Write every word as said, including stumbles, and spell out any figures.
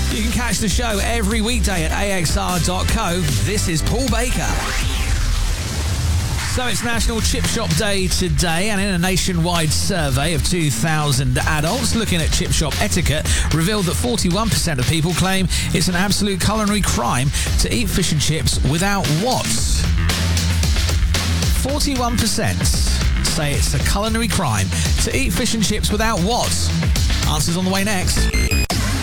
You can catch the show every weekday at A X R dot co. This is Paul Baker. So it's National Chip Shop Day today, and in a nationwide survey of two thousand adults looking at chip shop etiquette revealed that forty-one percent of people claim it's an absolute culinary crime to eat fish and chips without what? forty-one percent say it's a culinary crime to eat fish and chips without what? Answers on the way next.